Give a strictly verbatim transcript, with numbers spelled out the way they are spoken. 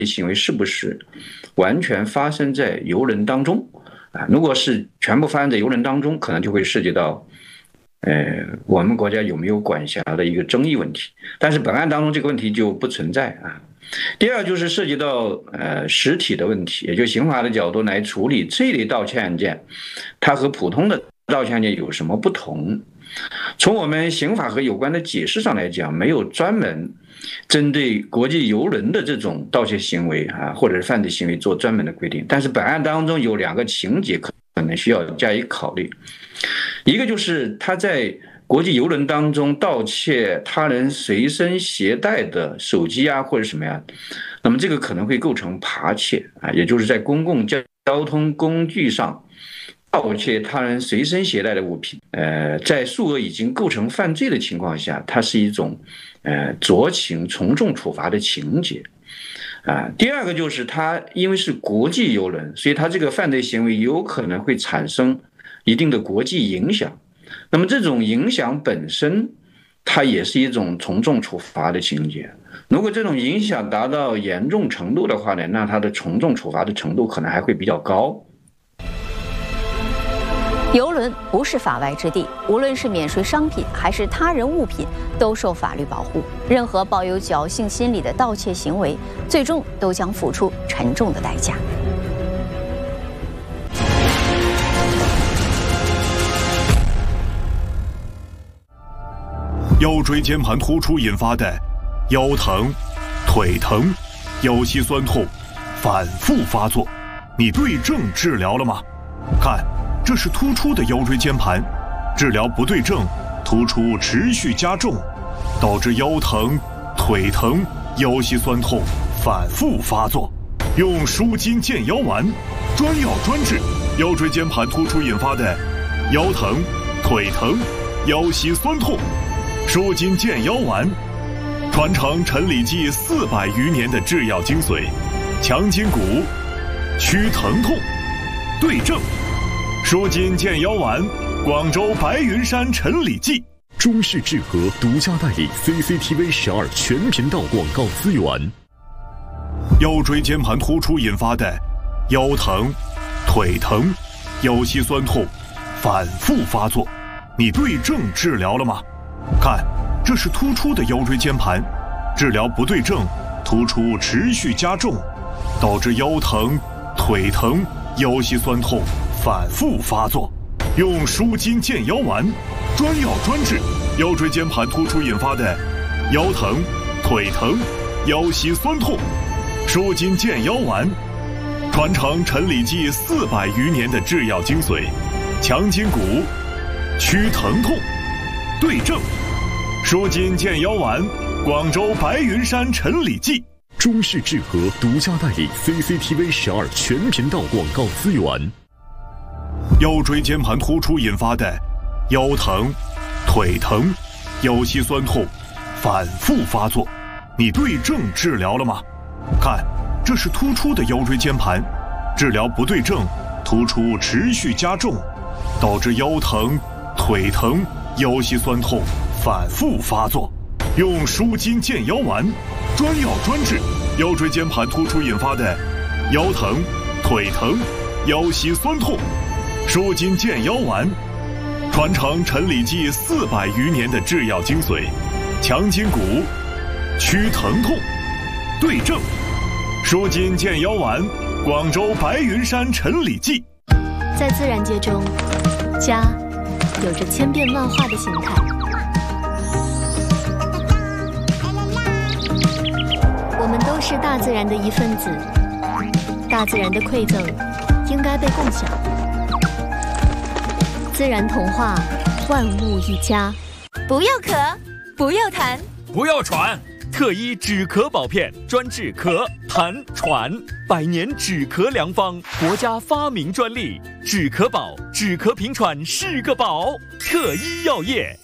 行为是不是完全发生在游轮当中啊？如果是全部发生在游轮当中，可能就会涉及到呃我们国家有没有管辖的一个争议问题。但是本案当中这个问题就不存在啊。第二就是涉及到呃实体的问题，也就刑法的角度来处理这类盗窃案件，它和普通的盗窃案件有什么不同？从我们刑法和有关的解释上来讲，没有专门针对国际邮轮的这种盗窃行为啊，或者是犯罪行为做专门的规定。但是本案当中有两个情节可能需要加以考虑，一个就是他在国际邮轮当中盗窃他人随身携带的手机啊或者什么呀，那么这个可能会构成扒窃啊，也就是在公共交通工具上盗窃他人随身携带的物品，呃，在数额已经构成犯罪的情况下，它是一种呃酌情从重处罚的情节啊。第二个就是它因为是国际邮轮，所以它这个犯罪行为有可能会产生一定的国际影响。那么这种影响本身，它也是一种从重处罚的情节。如果这种影响达到严重程度的话呢，那它的从重处罚的程度可能还会比较高。 邮轮不是法外之地，无论是免税商品还是他人物品，都受法律保护。任何抱有侥幸心理的盗窃行为，最终都将付出沉重的代价。 腰椎间盘突出引发的腰疼、腿疼、腰膝酸痛反复发作，你对症治疗了吗？看，这是突出的腰椎间盘，治疗不对症，突出持续加重，导致腰疼、腿疼、腰膝酸痛反复发作。用舒筋健腰丸，专药专治腰椎间盘突出引发的腰疼、腿疼、腰膝酸痛。舒筋健腰丸，传承陈李济四百余年的制药精髓，强筋骨，祛疼痛，对症。舒筋健腰丸，广州白云山陈李济。 中视智和独家代理 C C T V 十二全频道广告资源。 腰椎间盘突出引发的腰疼、腿疼、腰膝酸痛反复发作，你对症治疗了吗？看，这是突出的腰椎间盘，治疗不对症，突出持续加重，导致腰疼、腿疼、腰膝酸痛反复发作。用舒筋健腰丸，专药专治腰椎间盘突出引发的腰疼、腿疼、腰膝酸痛。舒筋健腰丸，传承陈李济四百余年的制药精髓，强筋骨，祛疼痛，对症。舒筋健腰丸，广州白云山陈李济。 中视智和独家代理 C C T V 十二全频道广告资源。 腰椎间盘突出引发的腰疼、腿疼、腰膝酸痛反复发作，你对症治疗了吗？看，这是突出的腰椎间盘，治疗不对症，突出持续加重，导致腰疼、腿疼、腰膝酸痛反复发作。用舒筋健腰丸，专药专治腰椎间盘突出引发的腰疼、腿疼、腰膝酸痛。舒筋健腰丸，传承陈李济四百余年的制药精髓，强筋骨，祛疼痛，对症。舒筋健腰丸，广州白云山陈李济。 在自然界中，家有着千变万化的形态。我们都是大自然的一份子，大自然的馈赠应该被共享。自然童话，万物一家。 不要咳，不要痰， 不要喘。特医止咳宝片，专治咳、痰、喘，百年止咳良方，国家发明专利。止咳宝，止咳平喘是个宝。特医药业。